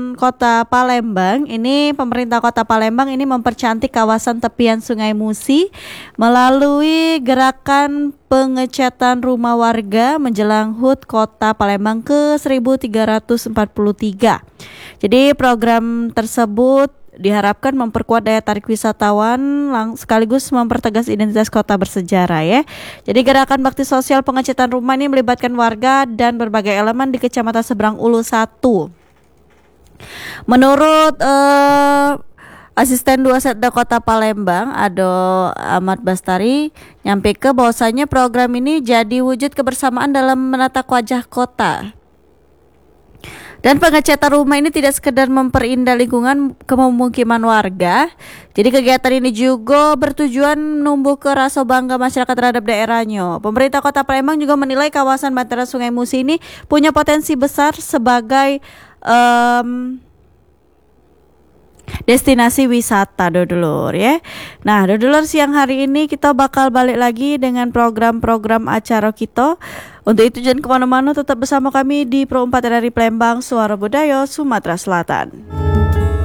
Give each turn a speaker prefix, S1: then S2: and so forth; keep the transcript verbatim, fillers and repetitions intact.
S1: Kota Palembang, ini pemerintah Kota Palembang ini mempercantik kawasan tepian Sungai Musi melalui gerakan pengecatan rumah warga menjelang H U T Kota Palembang ke seribu tiga ratus empat puluh tiga. Jadi program tersebut diharapkan memperkuat daya tarik wisatawan lang- sekaligus mempertegas identitas kota bersejarah ya. Jadi gerakan bakti sosial pengecatan rumah ini melibatkan warga dan berbagai elemen di Kecamatan Seberang Ulu satu. Menurut uh, Asisten dua Setda Kota Palembang, Ado Ahmad Bastari, nyampe ke bahwasanya program ini jadi wujud kebersamaan dalam menata wajah kota. Dan pengecatan rumah ini tidak sekedar memperindah lingkungan kemukiman warga. Jadi kegiatan ini juga bertujuan menumbuhkan rasa bangga masyarakat terhadap daerahnya. Pemerintah Kota Palembang juga menilai kawasan bantaran Sungai Musi ini punya potensi besar sebagai um, destinasi wisata Dodolur ya. Nah Dodolur, siang hari ini kita bakal balik lagi dengan program-program acara kita. Untuk itu jangan kemana-mana, tetap bersama kami di Pro empat R R I Palembang, Suara Budaya Sumatera Selatan.